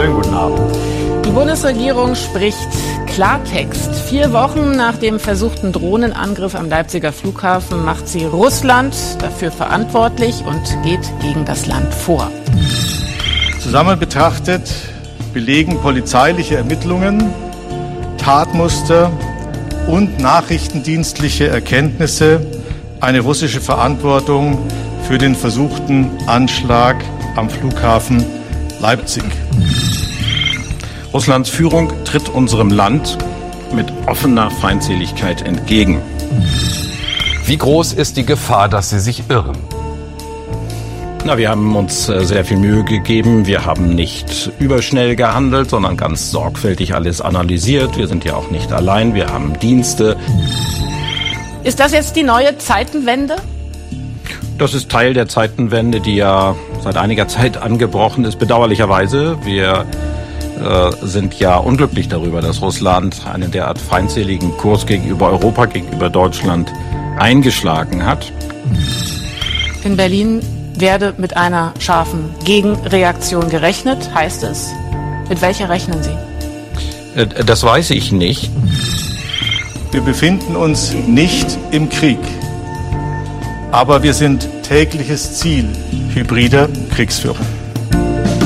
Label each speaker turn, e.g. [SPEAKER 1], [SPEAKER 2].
[SPEAKER 1] Schönen guten Abend.
[SPEAKER 2] Die Bundesregierung spricht Klartext. 4 Wochen nach dem versuchten Drohnenangriff am Leipziger Flughafen macht sie Russland dafür verantwortlich und geht gegen das Land vor.
[SPEAKER 3] Zusammen betrachtet belegen polizeiliche Ermittlungen, Tatmuster und nachrichtendienstliche Erkenntnisse eine russische Verantwortung für den versuchten Anschlag am Flughafen Leipzig.
[SPEAKER 1] Russlands Führung tritt unserem Land mit offener Feindseligkeit entgegen.
[SPEAKER 4] Wie groß ist die Gefahr, dass Sie sich irren?
[SPEAKER 1] Wir haben uns sehr viel Mühe gegeben. Wir haben nicht überschnell gehandelt, sondern ganz sorgfältig alles analysiert. Wir sind ja auch nicht allein. Wir haben Dienste.
[SPEAKER 2] Ist das jetzt die neue Zeitenwende?
[SPEAKER 1] Das ist Teil der Zeitenwende, die ja seit einiger Zeit angebrochen ist, bedauerlicherweise. Wir sind ja unglücklich darüber, dass Russland einen derart feindseligen Kurs gegenüber Europa, gegenüber Deutschland eingeschlagen hat.
[SPEAKER 2] In Berlin werde mit einer scharfen Gegenreaktion gerechnet, heißt es. Mit welcher rechnen Sie?
[SPEAKER 1] Das weiß ich nicht.
[SPEAKER 3] Wir befinden uns nicht im Krieg, aber wir sind tägliches Ziel hybrider Kriegsführung.